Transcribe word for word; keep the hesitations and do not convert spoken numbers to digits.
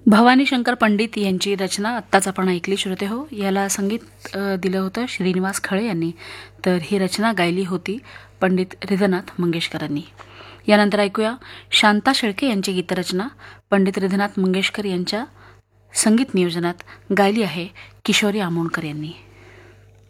भवानी शंकर पंडित यांची रचना आत्ताच आपण ऐकली श्रोते हो. याला संगीत अ, दिलं होतं श्रीनिवास खळे यांनी. तर ही रचना गायली होती पंडित हृदयनाथ मंगेशकरांनी. यानंतर ऐकूया शांता शेळके यांची गीतरचना पंडित हृदयनाथ मंगेशकर यांच्या संगीत नियोजनात गायली आहे किशोरी आमोणकर यांनी.